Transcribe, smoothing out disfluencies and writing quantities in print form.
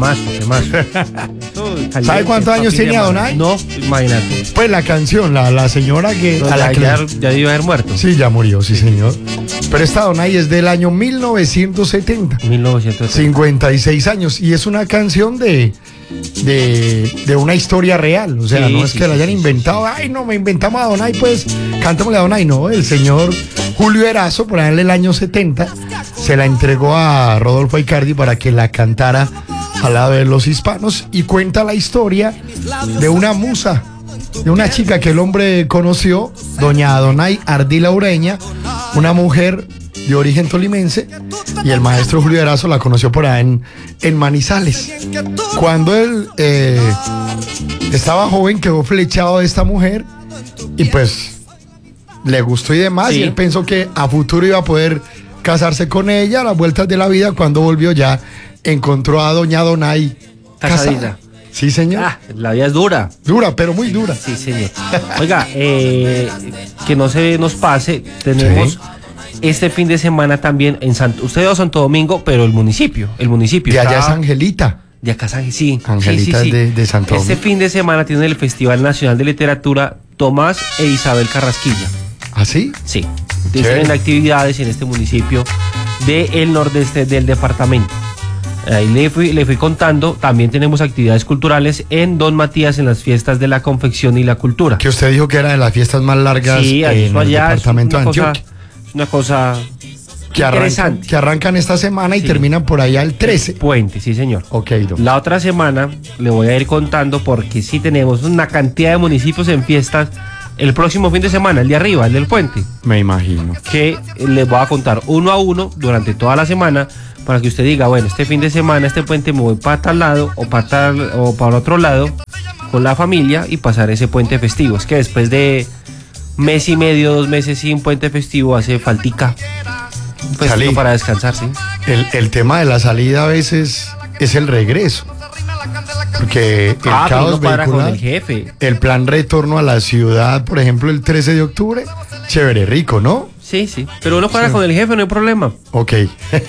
Temazo. ¿Sabe cuántos años tenía Donay? No, imagínate. Pues la canción, la señora que... No, a la que ya debió haber muerto. Sí, ya murió, sí, señor. Pero esta Donay es del año 1970. 1970. 56 años. Y es una canción de una historia real. O sea, Sí, no es sí, que la sí, hayan sí, inventado. Ay, no, me inventamos a Donay, pues cántamele a Donay. No, el señor Julio Erazo, por ahí en el año 70, se la entregó a Rodolfo Aicardi para que la cantara al lado de los hispanos. Y cuenta la historia de una musa, de una chica que el hombre conoció, doña Donay Ardila Ureña, una mujer de origen tolimense, y el maestro Julio Erazo la conoció por ahí en Manizales. Cuando él estaba joven, quedó flechado de esta mujer y pues le gustó y demás, Sí. y él pensó que a futuro iba a poder casarse con ella. A las vueltas de la vida, cuando volvió, ya encontró a doña Donay Casadita. casada. Sí, señor. Ah, la vida es dura. Dura, pero muy dura. Sí, señor. Oiga, que no se nos pase, tenemos Sí. este fin de semana también en usted va a Santo Domingo, pero el municipio De allá es Angelita. de acá sí. Angelita sí. de Santo Este Domingo. fin de semana tiene el Festival Nacional de Literatura Tomás e Isabel Carrasquilla. ¿Ah, sí? Sí. Chévere. Tienen actividades en este municipio del nordeste del departamento. Ahí le fui contando. También tenemos actividades culturales en Don Matías, en las fiestas de la confección y la cultura. Que usted dijo que era de las fiestas más largas Sí, en eso el allá departamento de Antioquia. es una cosa Que interesante. arrancan esta semana y Sí. terminan por allá el 13. Puente, sí, señor. Ok, don. La otra semana le voy a ir contando, porque sí tenemos una cantidad de municipios en fiestas el próximo fin de semana, el de arriba, el del puente, Me imagino. que les voy a contar uno a uno durante toda la semana, para que usted diga, bueno, este fin de semana, este puente me voy para tal lado o para el otro lado con la familia y pasar ese puente festivo. Es que después de mes y medio, 2 meses sin puente festivo, hace faltica un festivo Salí. para descansar, ¿sí? El tema de la salida a veces es el regreso. Porque el Pero caos uno cuadra con vehicular, el jefe. el plan retorno a la ciudad, por ejemplo, el 13 de octubre, chévere, rico, ¿no? Sí, pero uno cuadra con el jefe, no hay problema. Ok.